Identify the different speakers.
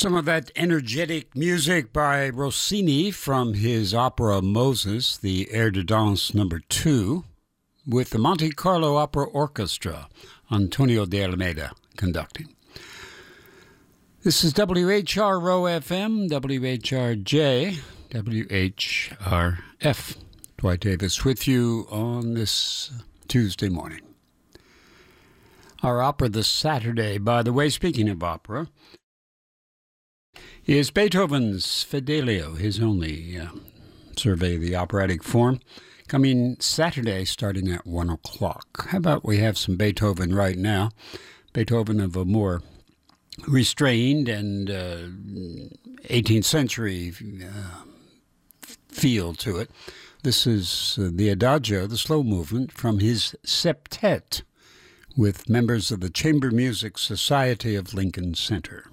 Speaker 1: Some of that energetic music by Rossini from his opera Moses, the Air de Danse No. 2, with the Monte Carlo Opera Orchestra, Antonio de Almeida conducting. This is WHRO FM, WHRJ, WHRF. Dwight Davis with you on this Tuesday morning. Our opera this Saturday, by the way, speaking of opera, is Beethoven's Fidelio, his only survey of the operatic form, coming Saturday starting at 1 o'clock. How about we have some Beethoven right now? Beethoven of a more restrained and 18th century feel to it. This is the Adagio, the slow movement, from his septet with members of the Chamber Music Society of Lincoln Center.